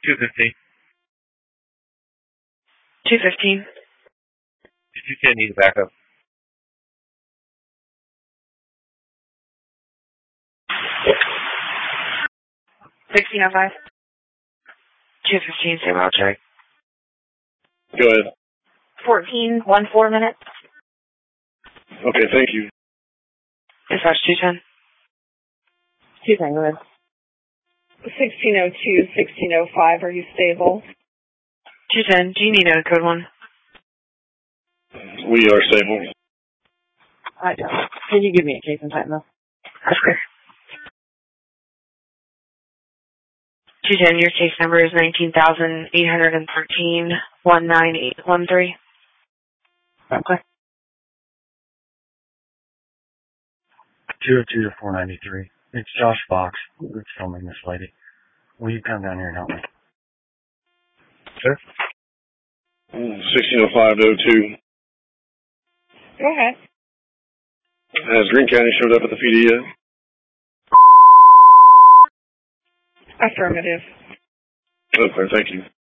215. 215. 210 needs backup. 1605. 215, same route check. Go ahead. 14 minutes. Okay, thank you. Dispatch 210. 210, go ahead. 1602, 1605, are you stable? 210, do you need a code 1? We are stable. I don't. Can you give me a case and time, though? That's clear. 210, your case number is 19,813 19813. Okay. 202 to 493. It's Josh Fox that's filming this lady. Will you come down here and help me? Sure. 1605 to 02. Go ahead. Has Greene County showed up at the PD yet? Affirmative. Okay, thank you.